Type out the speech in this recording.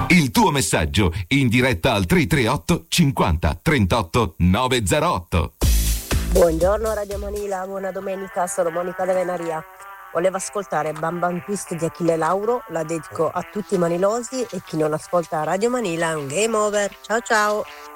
Il tuo messaggio in diretta al 338 50 38 908. Buongiorno Radio Manila, buona domenica, sono Monica De Venaria. Volevo ascoltare Bam Bam Twist di Achille Lauro, la dedico a tutti i manilosi e chi non ascolta Radio Manila è un game over. Ciao ciao!